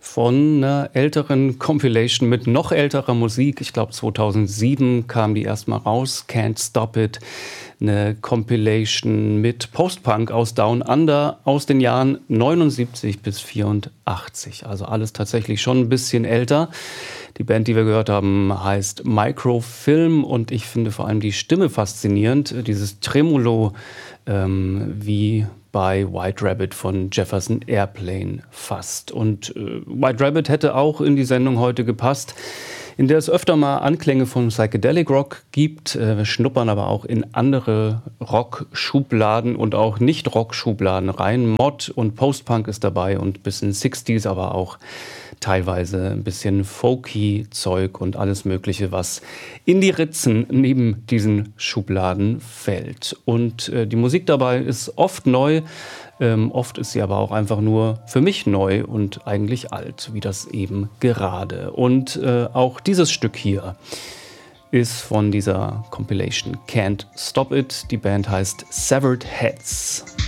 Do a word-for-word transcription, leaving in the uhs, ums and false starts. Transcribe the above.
von einer älteren Compilation mit noch älterer Musik. Ich glaube zweitausendsieben kam die erstmal raus, Can't Stop It. Eine Compilation mit Post-Punk aus Down Under aus den Jahren neunundsiebzig bis vierundachtzig. Also alles tatsächlich schon ein bisschen älter. Die Band, die wir gehört haben, heißt Microfilm und ich finde vor allem die Stimme faszinierend. Dieses Tremolo, ähm, wie bei White Rabbit von Jefferson Airplane fast. Und äh, White Rabbit hätte auch in die Sendung heute gepasst, in der es öfter mal Anklänge von Psychedelic Rock gibt. Äh, wir schnuppern aber auch in andere Rock-Schubladen und auch Nicht-Rock-Schubladen rein. Mod und Post-Punk ist dabei und ein bisschen sechziger, aber auch teilweise ein bisschen folky Zeug und alles Mögliche, was in die Ritzen neben diesen Schubladen fällt. Und äh, die Musik dabei ist oft neu, ähm, oft ist sie aber auch einfach nur für mich neu und eigentlich alt, wie das eben gerade. Und äh, auch dieses Stück hier ist von dieser Compilation Can't Stop It. Die Band heißt Severed Heads.